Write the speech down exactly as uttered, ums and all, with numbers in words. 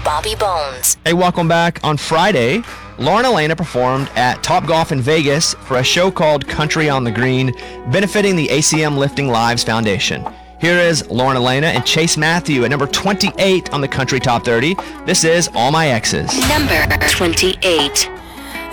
Bobby Bones. Hey, welcome back. On Friday, Lauren Elena performed at Top Golf in Vegas for a show called Country on the Green, benefiting the A C M Lifting Lives Foundation. Here is Lauren Elena and Chase Matthew at number twenty-eight on the Country Top thirty. This is All My Exes. Number twenty-eight.